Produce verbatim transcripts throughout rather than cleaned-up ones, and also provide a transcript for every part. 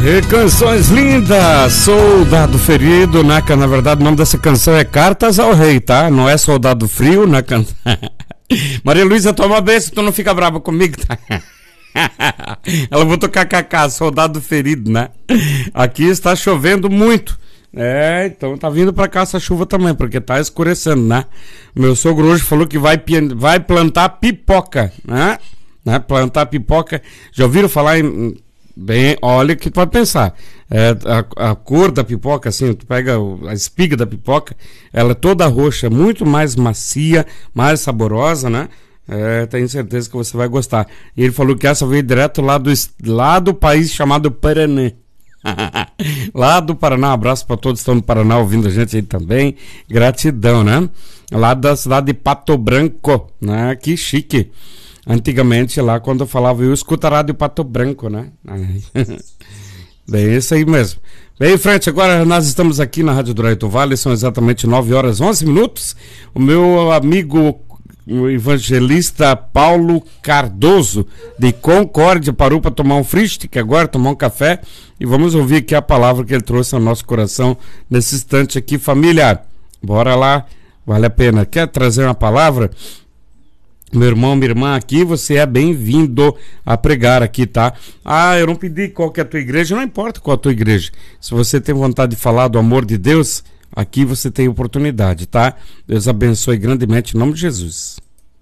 E canções lindas, Soldado Ferido, né? Que na verdade o nome dessa canção é Cartas ao Rei, tá? Não é Soldado Frio, né? Can... Maria Luísa, toma beijo, tu não fica brava comigo, tá? Ela botou kkk, Soldado Ferido, né? Aqui está chovendo muito. É, então tá vindo pra cá essa chuva também, porque tá escurecendo, né? Meu sogro hoje falou que vai, vai plantar pipoca, né? né? Plantar pipoca. Já ouviram falar em... Bem, olha o que tu vai pensar. É, a, a cor da pipoca, assim, tu pega a espiga da pipoca, ela é toda roxa, muito mais macia, mais saborosa, né? É, tenho certeza que você vai gostar. E ele falou que essa veio direto lá do, lá do país chamado Paraná. Lá do Paraná, um abraço para todos que estão no Paraná ouvindo a gente aí também. Gratidão, né? Lá da cidade de Pato Branco, né? Que chique. Antigamente lá, quando eu falava, eu escuto a rádio Pato Branco, né? Bem, é isso aí mesmo. Bem, em frente, agora nós estamos aqui na Rádio do Raito Vale, são exatamente nove horas e onze minutos. O meu amigo o evangelista Paulo Cardoso, de Concórdia, parou para tomar um fristic agora, tomar um café, e vamos ouvir aqui a palavra que ele trouxe ao nosso coração nesse instante aqui. Família, bora lá, vale a pena. Quer trazer uma palavra? Meu irmão, minha irmã, aqui você é bem-vindo a pregar aqui, tá? Ah, eu não pedi qual que é a tua igreja, não importa qual é a tua igreja. Se você tem vontade de falar do amor de Deus, aqui você tem oportunidade, tá? Deus abençoe grandemente, em nome de Jesus.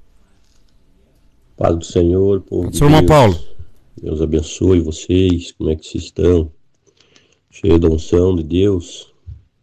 Paz do Senhor, povo de Senhor Deus. Paulo. Deus abençoe vocês, como é que vocês estão? Cheio da unção de Deus.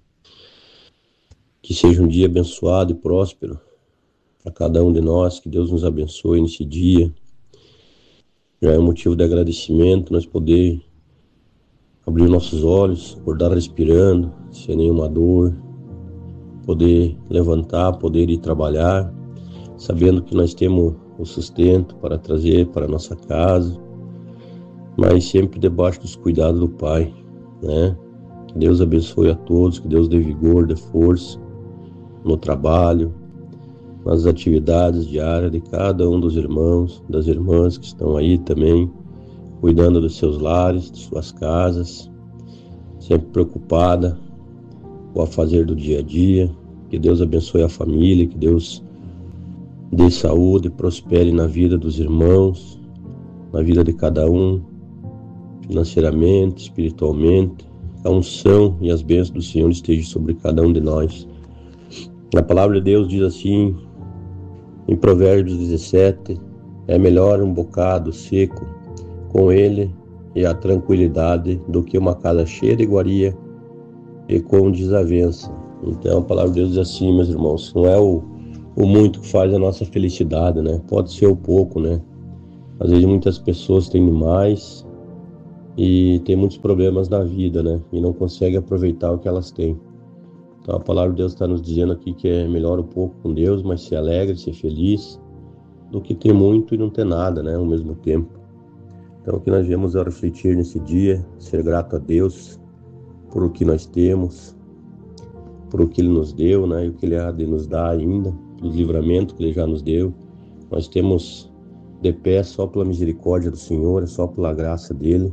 Que seja um dia abençoado e próspero a cada um de nós, que Deus nos abençoe nesse dia. Já é um motivo de agradecimento nós poder abrir nossos olhos, acordar respirando, sem nenhuma dor, poder levantar, poder ir trabalhar, sabendo que nós temos o sustento para trazer para a nossa casa, mas sempre debaixo dos cuidados do Pai, né? Que Deus abençoe a todos, que Deus dê vigor, dê força no trabalho, nas atividades diárias de cada um dos irmãos, das irmãs que estão aí também, cuidando dos seus lares, de suas casas, sempre preocupada com o afazer do dia a dia. Que Deus abençoe a família, que Deus dê saúde, prospere na vida dos irmãos, na vida de cada um, financeiramente, espiritualmente. A unção e as bênçãos do Senhor estejam sobre cada um de nós. A palavra de Deus diz assim, em Provérbios dezessete, é melhor um bocado seco com ele e a tranquilidade do que uma casa cheia de iguaria e com desavença. Então a palavra de Deus diz assim, meus irmãos, não é o, o muito que faz a nossa felicidade, né? Pode ser o pouco, né? Às vezes muitas pessoas têm demais e tem muitos problemas na vida, né? E não conseguem aproveitar o que elas têm. Então a palavra de Deus está nos dizendo aqui que é melhor um pouco com Deus, mas ser alegre, ser feliz, do que ter muito e não ter nada, né? Ao mesmo tempo. Então o que nós viemos a refletir nesse dia, ser grato a Deus por o que nós temos, por o que Ele nos deu, né? E o que Ele há de nos dar ainda, pelos livramentos que Ele já nos deu. Nós temos de pé só pela misericórdia do Senhor, só pela graça dEle.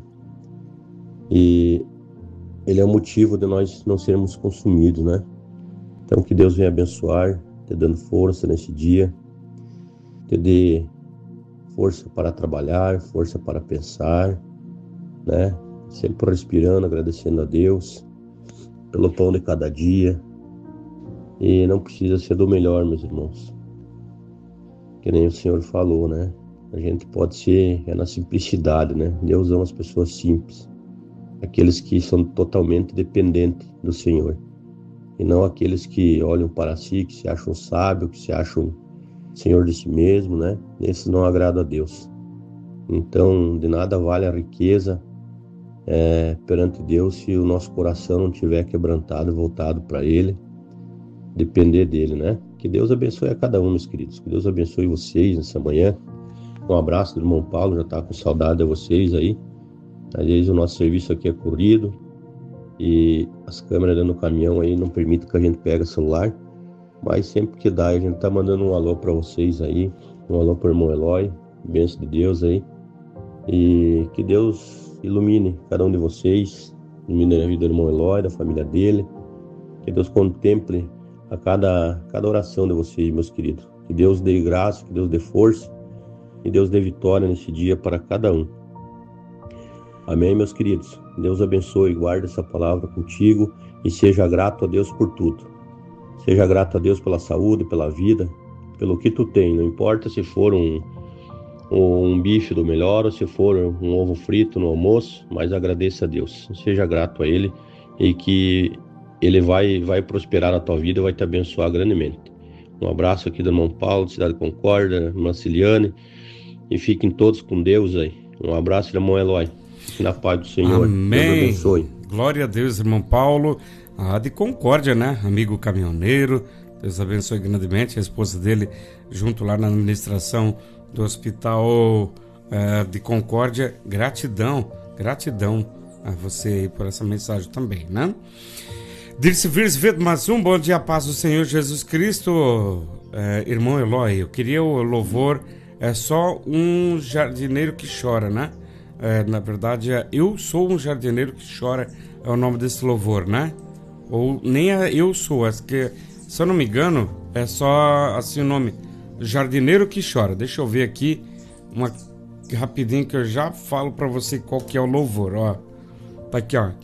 E Ele é o motivo de nós não sermos consumidos, né? Então que Deus venha abençoar, te dando força nesse dia, te dê força para trabalhar, força para pensar, né? Sempre respirando, agradecendo a Deus pelo pão de cada dia. E não precisa ser do melhor, meus irmãos. Que nem o Senhor falou, né? A gente pode ser, é na simplicidade, né? Deus ama as pessoas simples. Aqueles que são totalmente dependentes do Senhor. E não aqueles que olham para si, que se acham sábios, que se acham senhor de si mesmo, né? Esses não agradam a Deus. Então, de nada vale a riqueza é, perante Deus se o nosso coração não estiver quebrantado e voltado para Ele, depender dEle, né? Que Deus abençoe a cada um, meus queridos. Que Deus abençoe vocês nessa manhã. Um abraço do irmão Paulo, já está com saudade de vocês aí. Às vezes o nosso serviço aqui é corrido e as câmeras dentro do caminhão aí não permitem que a gente pegue o celular, mas sempre que dá a gente tá mandando um alô para vocês aí, um alô para o irmão Eloy, bênção de Deus aí, e que Deus ilumine cada um de vocês, ilumine a vida do irmão Eloy, da família dele. Que Deus contemple a cada, cada oração de vocês, meus queridos. Que Deus dê graça, que Deus dê força, que Deus dê vitória nesse dia para cada um. Amém, meus queridos. Deus abençoe e guarde essa palavra contigo e seja grato a Deus por tudo. Seja grato a Deus pela saúde, pela vida, pelo que tu tem. Não importa se for um, um bife do melhor ou se for um ovo frito no almoço, mas agradeça a Deus. Seja grato a Ele e que Ele vai, vai prosperar na tua vida e vai te abençoar grandemente. Um abraço aqui do irmão Paulo, de Cidade Concórdia, irmã Ciliane, e fiquem todos com Deus aí. Um abraço, irmão Eloy. Na paz do Senhor. Amém. Deus abençoe. Glória a Deus, irmão Paulo. Ah, de Concórdia, né? Amigo caminhoneiro. Deus abençoe grandemente. A esposa dele, junto lá na administração do hospital eh, de Concórdia. Gratidão, gratidão a você aí por essa mensagem também, né? Dirce Virs Ved mais um, bom dia, paz do Senhor Jesus Cristo. Eh, irmão Eloy, eu queria o louvor, é só um jardineiro que chora, né? É, na verdade, é Eu Sou um Jardineiro que Chora, é o nome desse louvor, né? Ou nem é Eu Sou, é que, se eu não me engano, é só assim o nome, Jardineiro que Chora. Deixa eu ver aqui, uma rapidinho que eu já falo pra você qual que é o louvor, ó. Tá aqui, ó.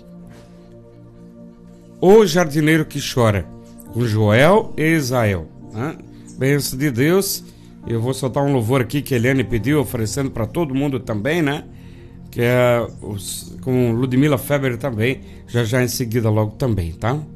O Jardineiro que Chora, com Joel e Israel, né? Bênção de Deus. Eu vou soltar um louvor aqui que a Eliane pediu, oferecendo pra todo mundo também, né? Que é os, com Ludmila Feber também, já já em seguida logo também, tá?